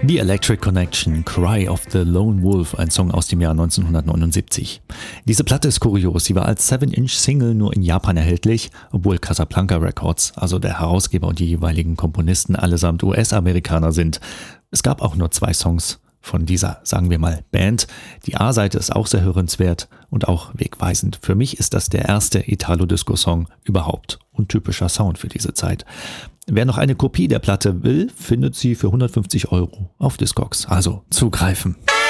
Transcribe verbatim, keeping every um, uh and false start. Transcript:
The Electric Connection, Cry of the Lone Wolf, ein Song aus dem Jahr neunzehnhundertneunundsiebzig. Diese Platte ist kurios, sie war als seven inch Single nur in Japan erhältlich, obwohl Casablanca Records, also der Herausgeber und die jeweiligen Komponisten allesamt U S-Amerikaner sind. Es gab auch nur zwei Songs von dieser, sagen wir mal, Band. Die A-Seite ist auch sehr hörenswert und auch wegweisend. Für mich ist das der erste Italo-Disco-Song überhaupt und typischer Sound für diese Zeit. Wer noch eine Kopie der Platte will, findet sie für hundertfünfzig Euro auf Discogs. Also zugreifen.